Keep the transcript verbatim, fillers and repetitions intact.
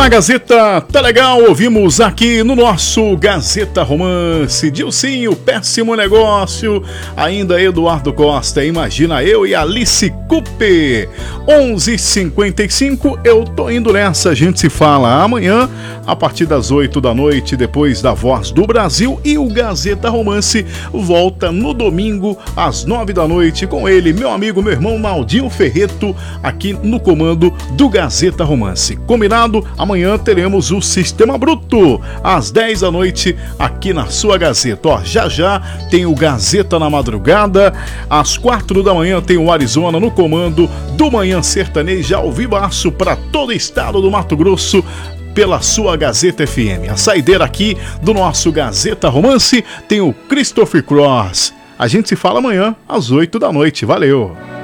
na Gazeta, tá legal, ouvimos aqui no nosso Gazeta Romance, Dilcinho, péssimo negócio, ainda Eduardo Costa, imagina eu e Alice Cooper. onze e cinquenta e cinco, eu tô indo nessa, a gente se fala amanhã, a partir das oito da noite, depois da Voz do Brasil, e o Gazeta Romance volta no domingo, às nove da noite, com ele, meu amigo, meu irmão Naldinho Ferreto, aqui no comando do Gazeta Romance. Combinado? Amanhã teremos o Sistema Bruto, às dez da noite, aqui na sua Gazeta. Ó, já já tem o Gazeta na madrugada, às quatro da manhã tem o Arizona no comando do Manhã Sertaneja, ao vivaço para todo o estado do Mato Grosso, pela sua Gazeta F M. A saideira aqui do nosso Gazeta Romance tem o Christopher Cross. A gente se fala amanhã, às oito da noite. Valeu!